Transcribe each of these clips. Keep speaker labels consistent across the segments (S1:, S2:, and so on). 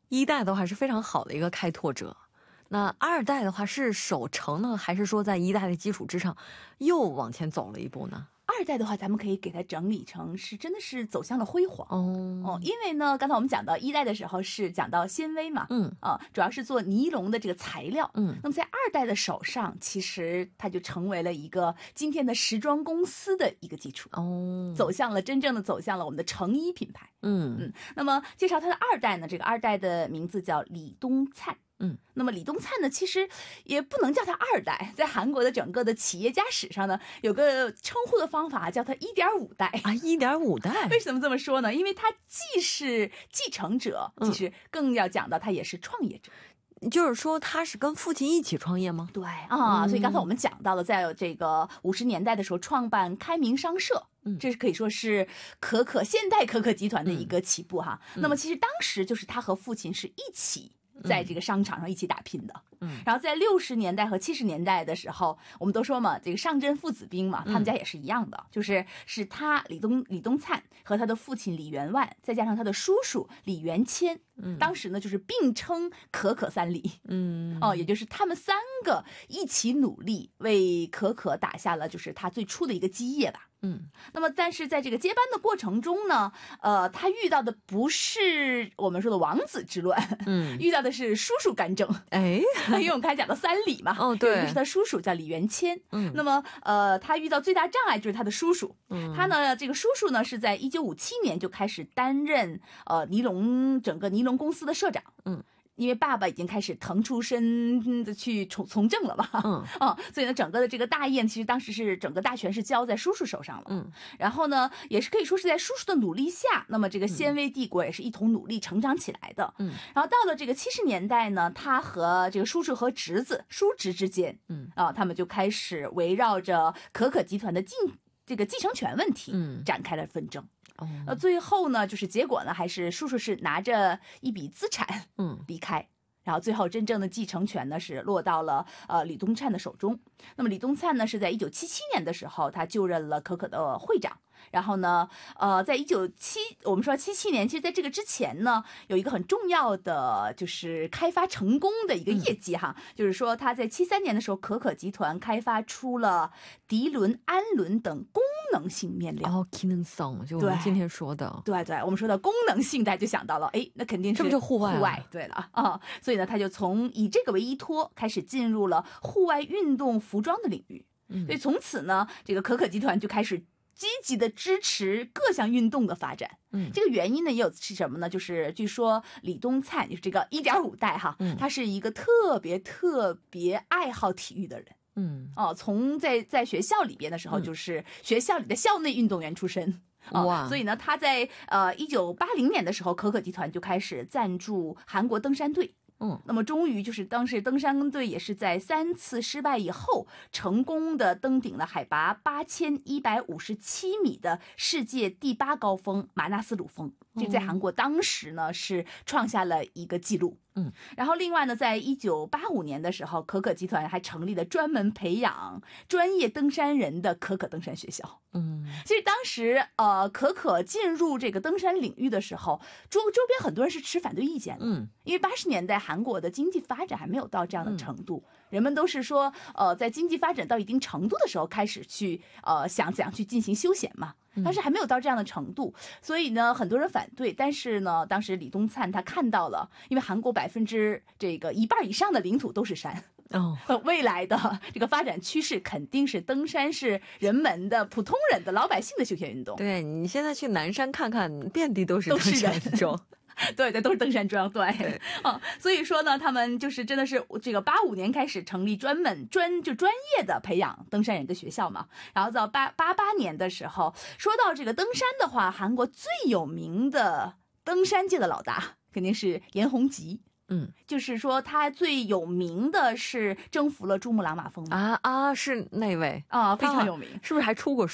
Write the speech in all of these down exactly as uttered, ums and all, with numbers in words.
S1: 一代的话是非常好的一个开拓者，那二代的话是守成呢，还是说在一代的基础之上又往前走了一步呢？
S2: 二代的话，咱们可以给它整理成是真的是走向了辉煌
S1: 哦
S2: 哦，因为呢，刚才我们讲到一代的时候是讲到纤维嘛，
S1: 嗯
S2: 啊，主要是做尼龙的这个材料，
S1: 嗯，
S2: 那么在二代的手上，其实它就成为了一个今天的时装公司的一个基础
S1: 哦，
S2: 走向了真正的走向了我们的成衣品牌，
S1: 嗯
S2: 嗯，那么介绍它的二代呢，这个二代的名字叫李东灿。
S1: 嗯，
S2: 那么李东灿呢，其实也不能叫他二代，在韩国的整个的企业家史上呢，有个称呼的方法叫他一点五代
S1: 啊，一点五代。
S2: 为什么这么说呢？因为他既是继承者，其实更要讲到他也是创业者。
S1: 嗯，就是说他是跟父亲一起创业吗？
S2: 对啊，所以刚才我们讲到了，在这个五十年代的时候创办开明商社。嗯，这是可以说是可可现代可可集团的一个起步哈。嗯，那么其实当时就是他和父亲是一起在这个商场上一起打拼的，嗯，然后在六十年代和七十年代的时候，我们都说嘛，这个上阵父子兵嘛，他们家也是一样的，嗯、就是是他李东李东灿和他的父亲李元万，再加上他的叔叔李元谦，嗯，当时呢就是并称可可三李，嗯，哦，也就是他们三个一起努力为可可打下了就是他最初的一个基业吧。嗯，那么但是在这个接班的过程中呢，呃，他遇到的不是我们说的王子之乱，嗯，遇到的是叔叔干政，哎，因为我们刚才讲到三李嘛，哦，对，就是他叔叔叫李元谦，嗯，那么呃，他遇到最大障碍就是他的叔叔，嗯，他呢这个叔叔呢是在一九五七年就开始担任呃尼龙整个尼龙公司的社长，嗯。因为爸爸已经开始腾出身的去从从政了嘛，嗯啊，所以呢，整个的这个大业其实当时是整个大权是交在叔叔手上了，嗯，然后呢，也是可以说是在叔叔的努力下，那么这个纤维帝国也是一同努力成长起来的，嗯，然后到了这个七十年代呢，他和这个叔叔和侄子叔侄之间，嗯啊，他们就开始围绕着可可集团的进这个继承权问题，嗯，展开了纷争。呃，最后呢，就是结果呢，还是叔叔是拿着一笔资产，嗯，离开，然后最后真正的继承权呢是落到了呃李东灿的手中。那么李东灿呢是在一九七七年的时候，他就任了可可的会长。然后呢，呃，在一九七，我们说七七年，其实在这个之前呢，有一个很重要的就是开发成功的一个业绩哈，嗯、就是说他在七三年的时候，可可集团开发出了涤纶、氨纶等功能性面料。
S1: 哦，机能性，就我们今天说的。
S2: 对对，我们说的功能性，大家就想到了，哎，那肯定是
S1: 这不就户外、啊？
S2: 户外，对了啊，所以呢，他就从以这个为依托，开始进入了户外运动服装的领域。嗯，所以从此呢，这个可可集团就开始积极的支持各项运动的发展，嗯，这个原因呢也有是什么呢？就是据说李东灿就是这个一点五代哈，嗯，他是一个特别特别爱好体育的人，嗯，哦，从在在学校里边的时候，就是学校里的校内运动员出身。哦、哇！所以呢，他在呃一九八零年的时候，可可集团就开始赞助韩国登山队。嗯，那么终于就是当时登山队也是在三次失败以后，成功的登顶了海拔八千一百五十七米的世界第八高峰马纳斯鲁峰，这在韩国当时呢是创下了一个记录。嗯，然后另外呢，在一九八五年的时候，可可集团还成立了专门培养专业登山人的可可登山学校。嗯，其实当时呃，可可进入这个登山领域的时候，周周边很多人是持反对意见的。嗯，因为八十年代韩国的经济发展还没有到这样的程度，嗯、人们都是说呃，在经济发展到一定程度的时候开始去呃想怎样去进行休闲嘛。但是还没有到这样的程度，所以呢，很多人反对。但是呢，当时李东灿他看到了，因为韩国百分之这个一半以上的领土都是山，哦，未来的这个发展趋势肯定是登山是人们的普通人的老百姓的休闲运动。
S1: 对，你现在去南山看看，遍地都是登山庄。
S2: 对对，都是登山庄，对，对哦，所以说呢，他们就是真的是这个八五年开始成立专门专就专业的培养登山人的学校嘛，然后到八八八年的时候，说到这个登山的话，韩国最有名的登山界的老大肯定是严宏吉。嗯，就是说他最有名的是征服了珠穆朗玛峰
S1: 啊啊，是那位
S2: 啊，非常有名，
S1: 是不是还出过书？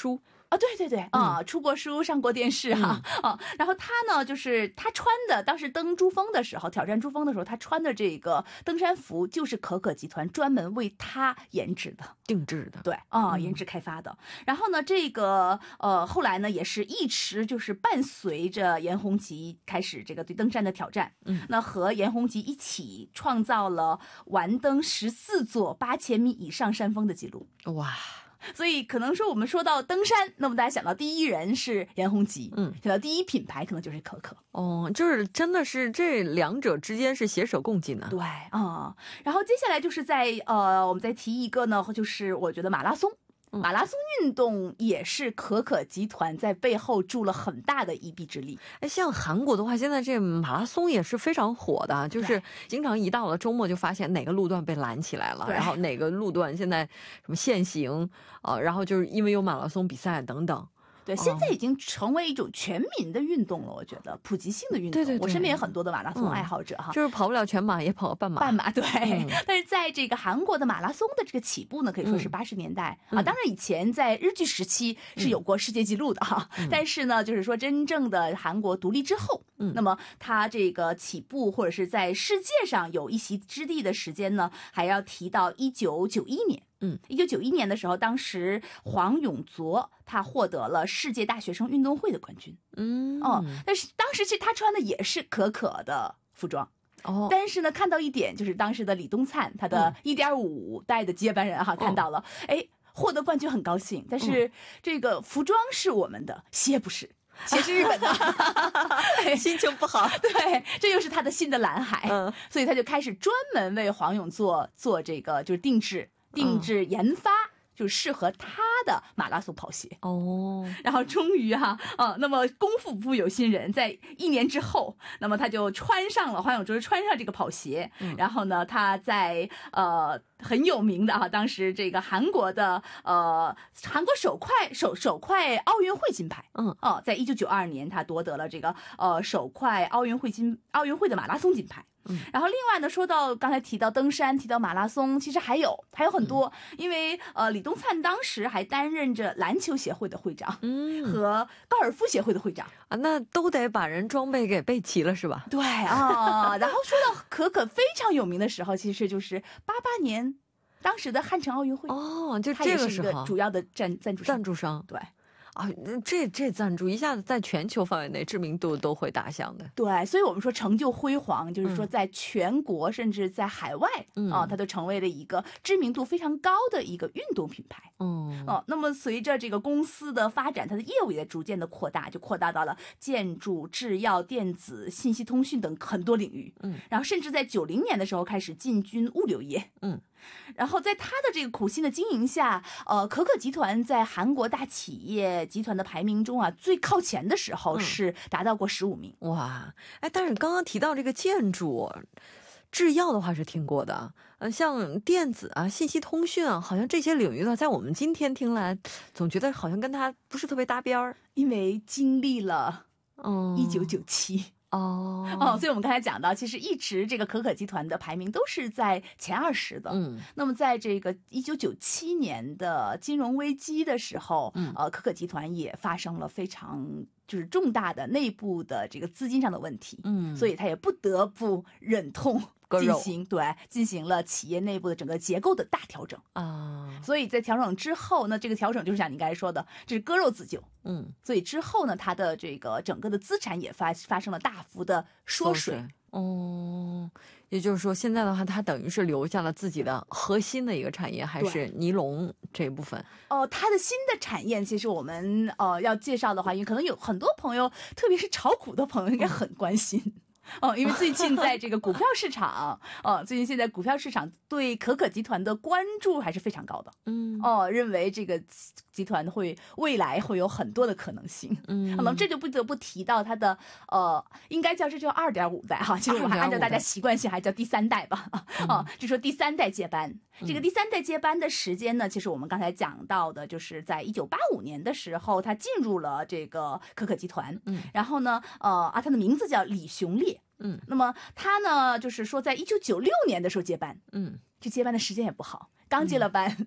S2: 啊，对对对啊、嗯，出过书，上过电视哈、嗯、啊。然后他呢，就是他穿的，当时登珠峰的时候，挑战珠峰的时候，他穿的这个登山服就是可可集团专门为他研制的、
S1: 定制的，
S2: 对啊、嗯，研制开发的。然后呢，这个呃，后来呢，也是一直就是伴随着严洪吉开始这个对登山的挑战。嗯，那和严洪吉一起创造了完登十四座八千米以上山峰的记录。
S1: 哇！
S2: 所以可能说我们说到登山，那么大家想到第一人是严洪吉，嗯，想到第一品牌可能就是可可。
S1: 哦，就是真的是这两者之间是携手共进的。
S2: 对啊、嗯，然后接下来就是在呃，我们再提一个呢，就是我觉得马拉松。马拉松运动也是可可集团在背后助了很大的一臂之力。
S1: 哎，像韩国的话，现在这马拉松也是非常火的，就是经常一到了周末就发现哪个路段被拦起来了，然后哪个路段现在什么限行，呃，然后就是因为有马拉松比赛等等。
S2: 对，现在已经成为一种全民的运动了，我觉得普及性的运动。
S1: 对对对，
S2: 我身边有很多的马拉松爱好者哈、
S1: 嗯，就是跑不了全马，也跑个半马。
S2: 半马对、
S1: 嗯，
S2: 但是在这个韩国的马拉松的这个起步呢，可以说是八十年代、嗯、啊。当然以前在日据时期是有过世界纪录的哈、嗯，但是呢，就是说真正的韩国独立之后，嗯，那么它这个起步或者是在世界上有一席之地的时间呢，还要提到一九九一年。嗯，一九九一年的时候，当时黄永卓他获得了世界大学生运动会的冠军。嗯，哦，但是当时是他穿的也是可可的服装。哦，但是呢，看到一点就是当时的李东灿，他的一点五代的接班人哈、嗯，看到了，哎、哦，获得冠军很高兴，但是这个服装是我们的，鞋不是。鞋是日本的
S1: 心情不好。
S2: 对，这又是他的新的蓝海、嗯、所以他就开始专门为黄永做做这个就是定制定制研发、嗯、就适合他的马拉松跑鞋哦。然后终于哈啊，那么功夫不负有心人，在一年之后，那么他就穿上了黄永卓穿上这个跑鞋、嗯、然后呢他在呃很有名的啊，当时这个韩国的呃韩国手快手手快奥运会金牌，嗯哦，在一九九二年他夺得了这个呃手快奥运会金奥运会的马拉松金牌。嗯，然后另外呢，说到刚才提到登山，提到马拉松，其实还有还有很多，嗯、因为呃李东灿当时还担任着篮球协会的会长，嗯，和高尔夫协会的会长
S1: 啊，那都得把人装备给备齐了是吧？
S2: 对啊，然后说到可可非常有名的时候，其实就是八八年当时的汉城奥运会
S1: 哦，就这个
S2: 时候主要的赞赞助
S1: 赞助商
S2: 对。
S1: 啊，这这赞助一下子在全球范围内知名度都会打响的。
S2: 对，所以我们说成就辉煌，就是说在全国、嗯、甚至在海外、嗯、啊，它都成为了一个知名度非常高的一个运动品牌。嗯，哦、啊，那么随着这个公司的发展，它的业务也逐渐的扩大，就扩大到了建筑、制药、电子、信息通讯等很多领域。嗯，然后甚至在九零年的时候开始进军物流业。嗯。然后在他的这个苦心的经营下，呃，可可集团在韩国大企业集团的排名中啊，最靠前的时候是达到过十五名。
S1: 嗯、哇，哎，但是刚刚提到这个建筑、制药的话是听过的，呃，像电子啊、信息通讯啊，好像这些领域呢，在我们今天听来，总觉得好像跟它不是特别搭边儿，
S2: 因为经历了嗯一九九七。哦哦，所以我们刚才讲到，其实一直这个可可集团的排名都是在前二十的。嗯，那么在这个一九九七年的金融危机的时候，嗯，呃，可可集团也发生了非常就是重大的内部的这个资金上的问题。嗯，所以他也不得不忍痛进行对进行了企业内部的整个结构的大调整啊。所以在调整之后，那这个调整就是像你刚才说的，这是割肉自救。嗯，所以之后呢，它的这个整个的资产也发发生了大幅的缩水。
S1: 哦，也就是说，现在的话，它等于是留下了自己的核心的一个产业，还是尼龙这一部分。
S2: 哦、呃，它的新的产业，其实我们呃要介绍的话，因为可能有很多朋友，特别是炒股的朋友，应该很关心。嗯哦，因为最近在这个股票市场，哦，最近现在股票市场对可可集团的关注还是非常高的。嗯，哦，认为这个集团会未来会有很多的可能性。嗯，那么这就不得不提到它的呃，应该叫这叫二点五代哈，其实我们按照大家习惯性还叫第三代吧。嗯、啊，就说第三代接班。这个第三代接班的时间呢，其实我们刚才讲到的，就是在一九八五年的时候，他进入了这个可可集团。嗯，然后呢，呃啊，他的名字叫李雄烈。嗯，那么他呢，就是说在一九九六年的时候接班。嗯，这接班的时间也不好，刚接了班。嗯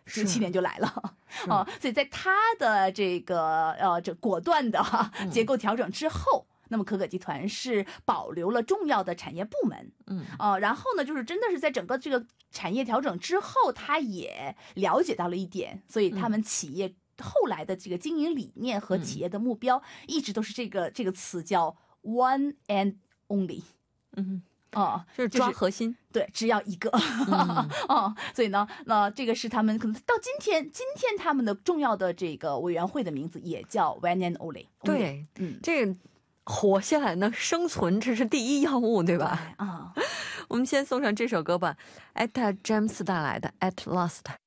S2: 九七年就来了啊、呃，所以在他的这个呃这果断的、啊、结构调整之后。嗯，那么可可集团是保留了重要的产业部门，
S1: 嗯，
S2: 呃，然后呢，就是真的是在整个这个产业调整之后，他也了解到了一点，所以他们企业后来的这个经营理念和企业的目标，一直都是这个这个词叫 one and only，
S1: 嗯。
S2: 哦、
S1: 就是抓核心，
S2: 就是、对，只要一个，嗯哦，所以呢，那这个是他们可能到今天，今天他们的重要的这个委员会的名字也叫 One and Only。
S1: 对，
S2: 嗯，
S1: 这个活下来呢，生存这是第一要务，对吧？
S2: 啊，
S1: 我们先送上这首歌吧，艾塔·詹姆斯带来的《At Last》。